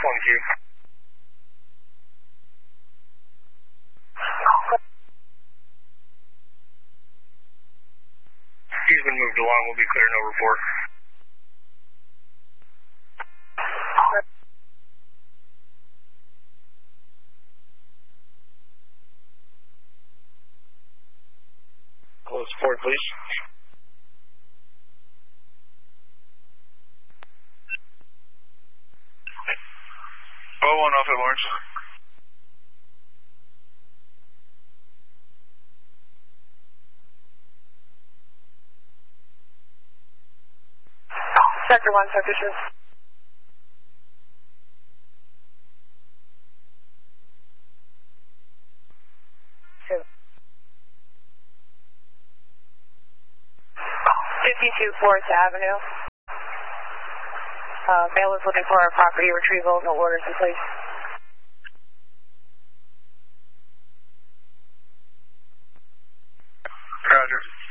you. He's been moved along. We'll be clear, no report. Close support, please. Oh, one off at Lawrence. Sector 1, Sector 2. Two. 52 4th Avenue. Male is looking for a property retrieval. No orders in place. Roger.